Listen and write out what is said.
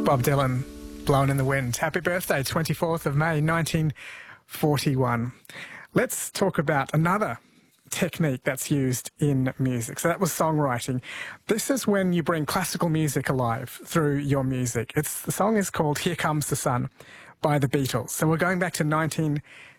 Bob Dylan, Blowing in the Wind. Happy birthday, 24th of May, 1941. Let's talk about another technique that's used in music. So that was songwriting. This is when you bring classical music alive through your music. The song is called Here Comes the Sun by the Beatles. So we're going back to